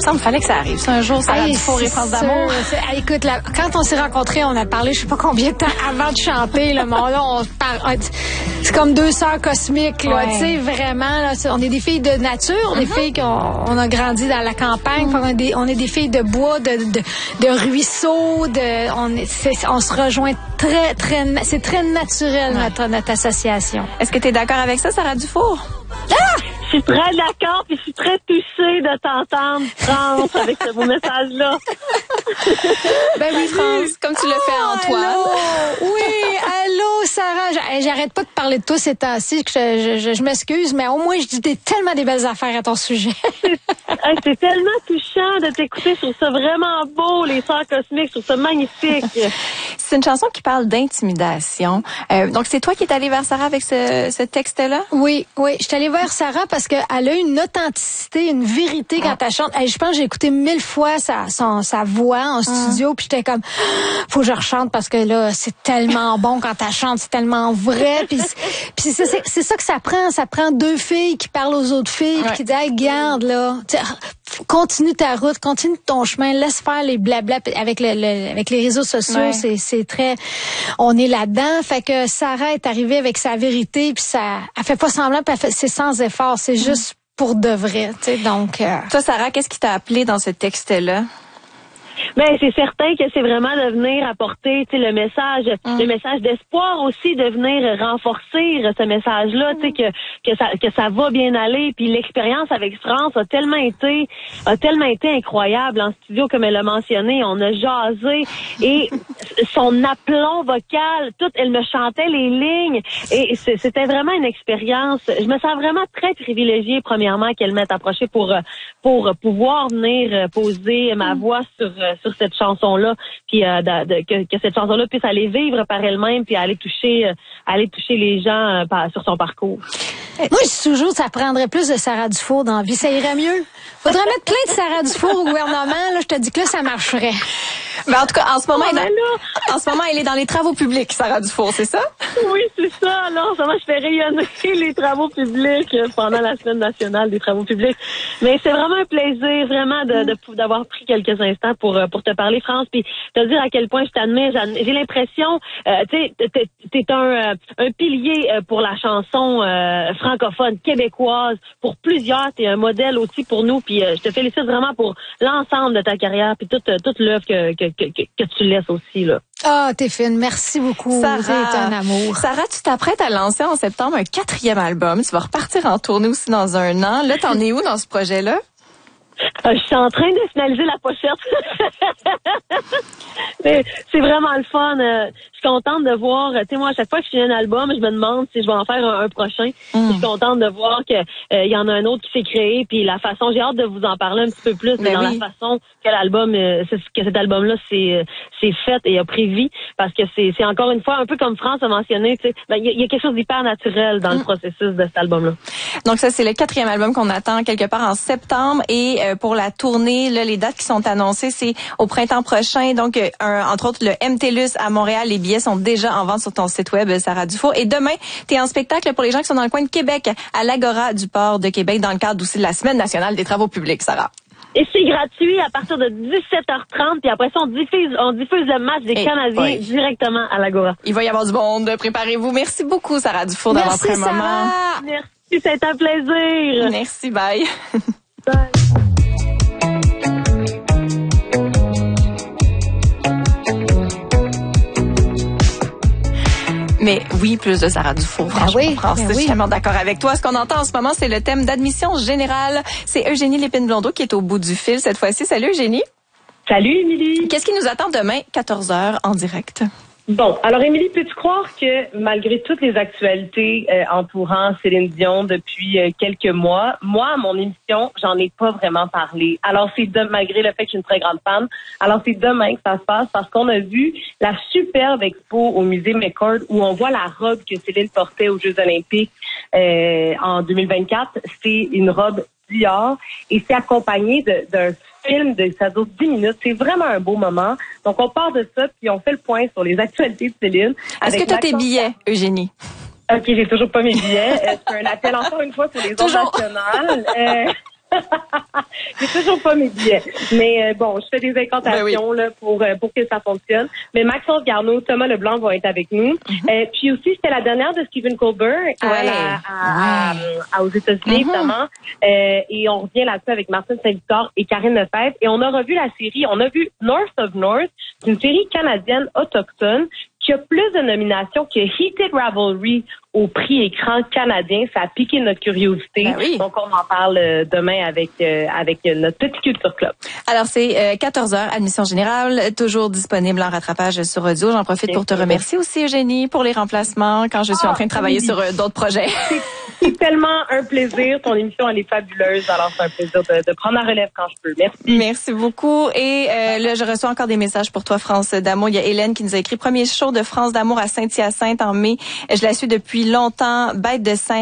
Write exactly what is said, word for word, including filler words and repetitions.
semble fallait que ça arrive. C'est un jour, Sarah Hey, Dufour et c'est France sûr. d'amour. C'est- Écoute, là, quand on s'est rencontrés, on a parlé, je sais pas combien de temps avant de chanter, là, mais là, on parle, c'est comme deux sœurs cosmiques, là, Ouais. tu sais, vraiment, là, c'est- on est des filles de nature, des filles qu'on on a grandi dans la campagne, on, est des, on est des filles de bois, de, de, de ruisseaux, de, on, est- c'est- on se rejoint très, très, na- c'est très naturel, Ouais. notre, notre association. Est-ce que tu es d'accord avec ça, Sarah Dufour? Je suis très d'accord, puis je suis très touchée de t'entendre, France, avec ce beau message-là. Ben oui, France, comme tu le fais à Antoine. Allô? Oui, allô, Sarah. J'- J'arrête pas de parler de toi ces temps-ci, que je, je, je, je m'excuse, mais au moins, je dis des, tellement des belles affaires à ton sujet. Hey, c'est tellement touchant de t'écouter. Je trouve ça vraiment beau, les sœurs cosmiques. Je trouve ça magnifique. C'est une chanson qui parle d'intimidation. Euh, donc, c'est toi qui es allée vers Sarah avec ce, ce texte-là? Oui, oui. Je suis allée vers Sarah parce qu'elle a une authenticité, une vérité quand elle chante. Hey, je pense que j'ai écouté mille fois sa, son, sa voix en studio, puis j'étais comme, faut que je rechante parce que là, c'est tellement bon quand elle chante, c'est tellement vrai. Puis, puis c'est, c'est, c'est ça que ça prend. Ça prend deux filles qui parlent aux autres filles, puis Ouais. qui disent, hey, garde, là, tu sais, continue ta route, continue ton chemin, laisse faire les blabla. Puis avec le, le- avec les réseaux sociaux, Ouais. c'est, c'est très, on est là-dedans. Fait que Sarah est arrivée avec sa vérité, puis ça, elle fait pas semblant, puis elle fait, c'est sans effort, c'est juste pour de vrai, tu sais. Donc, euh, Toi, Sarah, qu'est-ce qui t'a appelé dans ce texte-là? Ben, c'est certain que c'est vraiment de venir apporter, tu sais, le message, Mm. le message d'espoir aussi, de venir renforcer ce message-là, tu sais, que que ça que ça va bien aller. Puis l'expérience avec France a tellement été a tellement été incroyable en studio, comme elle l'a mentionné. On a jasé et son aplomb vocal, tout, elle me chantait les lignes et c'est- c'était vraiment une expérience. Je me sens vraiment très privilégiée, premièrement, qu'elle m'ait approchée pour euh, pour pouvoir venir euh, poser ma voix sur euh, sur cette chanson-là, puis euh, de- de- que, que cette chanson-là puisse aller vivre par elle-même, puis aller toucher euh, aller toucher les gens euh, par- sur son parcours. moi, je dis toujours, ça prendrait plus de Sarah Dufour dans la vie. Ça irait mieux. Faudrait mettre plein de Sarah Dufour au gouvernement. Là, je te dis que là, ça marcherait. Ben, en tout cas, en ce moment, Oh, elle est ben dans, en ce moment, elle est dans les travaux publics, Sarah Dufour, c'est ça? Oui, c'est ça. Alors, ça va, je fais rayonner les travaux publics euh, pendant la semaine nationale des travaux publics. Mais c'est vraiment un plaisir, vraiment, de, de- d'avoir pris quelques instants pour euh, pour te parler, France, puis te dire à quel point je t'admire. J'ad- J'ai l'impression, euh, tu sais, t'es, t'es un, euh, un pilier euh, pour la chanson euh, francophone québécoise. Pour plusieurs, t'es un modèle aussi pour nous. Puis euh, je te félicite vraiment pour l'ensemble de ta carrière, puis toute toute l'œuvre que que, que que que tu laisses aussi là. Ah, t'es fine. Merci beaucoup. Sarah, C'est un amour. Sarah, tu t'apprêtes à lancer en septembre un quatrième album. Tu vas repartir en tournée aussi dans un an. Là, t'en es où dans ce projet-là? Euh, je suis en train de finaliser la pochette. Mais c'est vraiment le fun. Euh, je suis contente de voir, tu sais, moi, à chaque fois que je finis un album, je me demande si je vais en faire un, un prochain. Mm. Je suis contente de voir que euh, il y en a un autre qui s'est créé, puis la façon, j'ai hâte de vous en parler un petit peu plus, mais Ben dans oui. la façon que l'album, euh, c'est- que cet album-là, c'est euh, c'est fait et a pris vie, parce que c'est c'est encore une fois, un peu comme France a mentionné, tu sais, ben, il y, a- il y a quelque chose d'hyper naturel dans le processus de cet album-là. Donc ça, c'est le quatrième album qu'on attend quelque part en septembre. Et euh, pour la tournée, là, les dates qui sont annoncées, c'est au printemps prochain. Donc, euh, un, entre autres, le M T L U S à Montréal. Les billets sont déjà en vente sur ton site web, Sarah Dufour. Et demain, tu es en spectacle pour les gens qui sont dans le coin de Québec, à l'Agora du Port de Québec, dans le cadre aussi de la Semaine nationale des travaux publics, Sarah. Et c'est gratuit à partir de dix-sept heures trente, puis après ça, on diffuse, on diffuse le match des Hey, Canadiens boy. directement à l'Agora. Il va y avoir du monde. Préparez-vous. Merci beaucoup, Sarah Dufour, d'avoir Merci, pris un moment. Sarah. Merci, c'est un plaisir. Merci, bye. Bye. Mais oui, plus de Sarah Dufour, franchement. oui, France, ben je suis oui. tellement d'accord avec toi. Ce qu'on entend en ce moment, c'est le thème d'admission générale. C'est Eugénie Lépine-Blondeau qui est au bout du fil cette fois-ci. Salut, Eugénie. Salut, Émilie. Qu'est-ce qui nous attend demain, quatorze heures, en direct? Bon, alors Émilie, peux-tu croire que malgré toutes les actualités euh, entourant Céline Dion depuis euh, quelques mois, moi, à mon émission, j'en ai pas vraiment parlé. Alors c'est de, malgré le fait que je suis une très grande fan, alors c'est demain que ça se passe parce qu'on a vu la superbe expo au musée McCord où on voit la robe que Céline portait aux Jeux Olympiques euh, en deux mille vingt-quatre. C'est une robe Dior et c'est accompagné de, d'un film de ça dure dix minutes. C'est vraiment un beau moment. Donc, on part de ça, puis on fait le point sur les actualités de Céline. Est-ce que tu as tes billets, Eugénie? OK, j'ai toujours pas mes billets. Euh, je fais un appel encore une fois pour les autres Toujours. nationales. Euh, j'ai toujours pas mes billets. Mais euh, bon, je fais des incantations ben oui. là pour euh, pour que ça fonctionne. Mais Maxence Garneau, Thomas Leblanc vont être avec nous. Mm-hmm. euh, puis aussi, c'était la dernière de Stephen Colbert à, ouais. la, à, ouais. à, à, aux États-Unis, mm-hmm. évidemment. Euh, et on revient là-dessus avec Martine Saint-Victor et Karine Lefebvre. Et on a revu la série. On a vu North of North, une série canadienne autochtone qui a plus de nominations que Heated Ravelry au prix écran canadien. Ça a piqué notre curiosité. Ben oui. Donc, on en parle demain avec euh, avec notre petit Culture Club. Alors, c'est euh, quatorze heures, admission générale, toujours disponible en rattrapage sur audio. J'en profite Bien pour te sûr. remercier aussi, Eugénie, pour les remplacements quand je suis ah, en train de travailler oui. sur euh, d'autres projets. C'est tellement un plaisir. Ton émission, elle est fabuleuse. Alors, c'est un plaisir de, de prendre la relève quand je peux. Merci. Merci beaucoup. Et euh, là, je reçois encore des messages pour toi, France d'amour. Il y a Hélène qui nous a écrit « Premier show de France d'amour à Saint-Hyacinthe en mai. Je la suis depuis longtemps. Bête de scène.